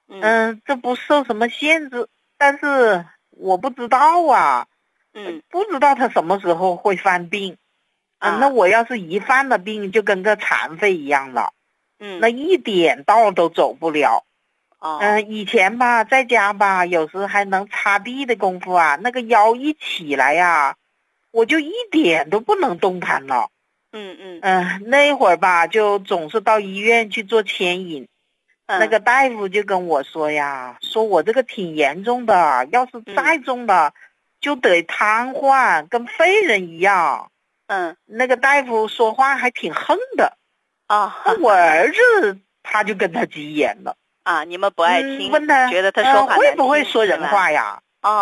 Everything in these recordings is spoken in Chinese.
这不受什么限制，但是我不知道啊，不知道他什么时候会犯病。那我要是一犯了病，就跟个残废一样了。那一点道都走不了。以前吧，在家吧，有时还能擦地的功夫啊，那个腰一起来呀，我就一点都不能动弹了。那会儿吧，就总是到医院去做牵引。那个大夫就跟我说呀，说我这个挺严重的，要是再重了，就得瘫痪，跟废人一样。那个大夫说话还挺横的。我儿子他就跟他急眼了。 你们不爱听， 问他觉得他说话难听， 会不会说人话呀？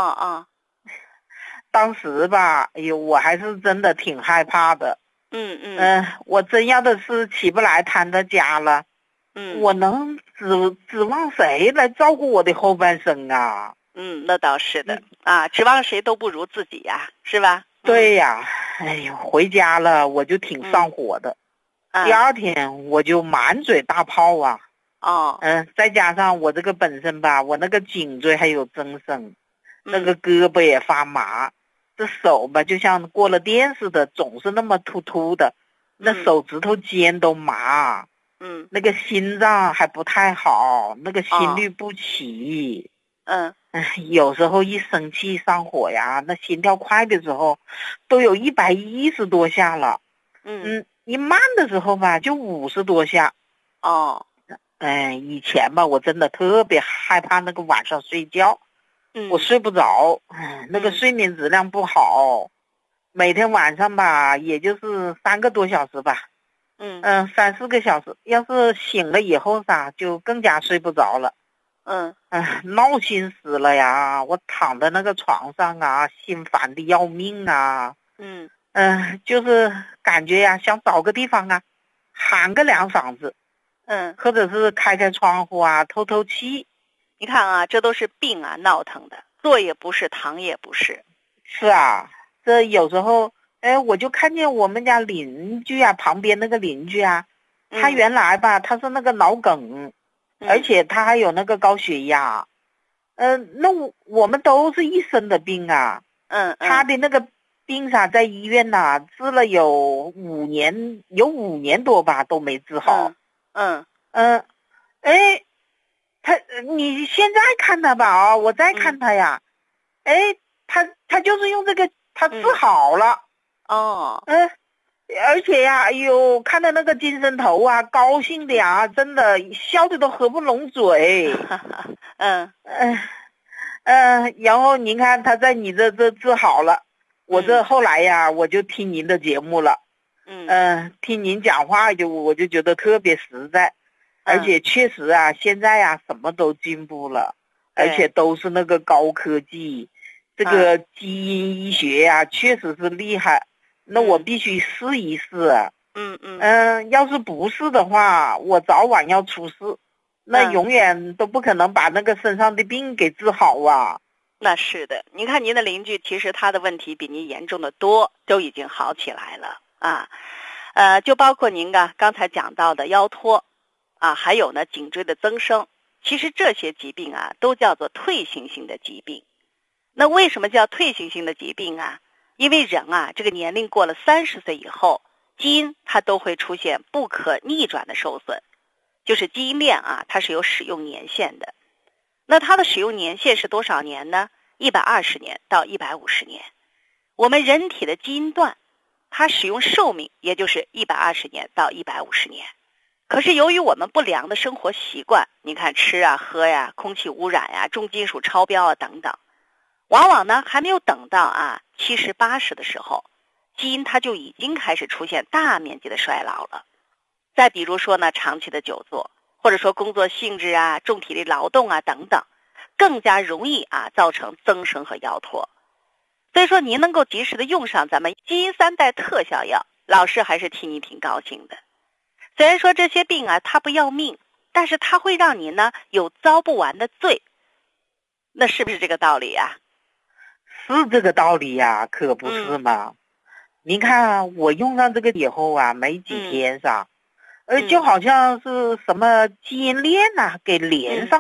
当时吧，哎呦，我还是真的挺害怕的。我真要的是起不来摊在家了。我能指望谁来照顾我的后半生啊？ 那倒是的。指望谁都不如自己呀，是吧？ 对呀。哎呦，回家了我就挺上火的。第二天我就满嘴大泡啊。再加上我这个本身吧，我那个颈椎还有增生，那个胳膊也发麻，这手吧就像过了电似的，总是那么突突的，那手指头尖都麻。那个心脏还不太好，那个心律不齐。有时候一生气上火呀，那心跳快的时候都有110多下了。一慢的时候吧就50多下。以前吧我真的特别害怕那个晚上睡觉。我睡不着。那个睡眠质量不好。每天晚上吧也就是3个多小时吧。3、4个小时，要是醒了以后啥就更加睡不着了。闹心死了呀，我躺在那个床上啊，心烦的要命啊。就是感觉呀想找个地方啊喊个2嗓子。或者是开窗户啊透透气。 你看啊，这都是病啊，闹腾的，坐也不是，躺也不是。 是啊，这有时候我就看见我们家邻居啊，旁边那个邻居啊，他原来吧他是那个脑梗，而且他还有那个高血压。那我们都是一身的病啊。他的那个病啥在医院呐治了有5年多吧都没治好。你现在看他吧我再看他呀。他就是用这个他治好了。而且呀，哎呦，看到那个精神头啊，高兴的呀，真的笑的都合不拢嘴。然后您看他在你这治好了，我这后来呀，我就听您的节目了。听您讲话我就觉得特别实在。而且确实啊，现在呀什么都进步了，而且都是那个高科技。这个基因医学呀确实是厉害。那我必须试一试。要是不是的话，我早晚要出事。那永远都不可能把那个身上的病给治好啊。 那是的，您看您的邻居，其实他的问题比您严重的多，都已经好起来了啊。就包括您刚才讲到的腰托还有呢颈椎的增生，其实这些疾病啊都叫做退行性的疾病。那为什么叫退行性的疾病啊？因为人啊这个年龄过了30岁以后，基因它都会出现不可逆转的受损，就是基因链啊它是有使用年限的。那它的使用年限是多少年呢？120年到150年。我们人体的基因段它使用寿命也就是120年到150年。可是由于我们不良的生活习惯，你看吃啊喝呀，空气污染呀，重金属超标啊等等，往往呢还没有等到70、80的时候，基因它就已经开始出现大面积的衰老了。再比如说呢，长期的久坐，或者说工作性质啊、重体力劳动啊等等，更加容易造成增生和腰托。所以说您能够及时的用上咱们基因3代特效药，老师还是替你挺高兴的。虽然说这些病它不要命，但是它会让你呢有遭不完的罪。那是不是这个道理呀？ 是这个道理呀，可不是嘛。您看我用上这个以后啊，没几天就好像是什么基因链给连上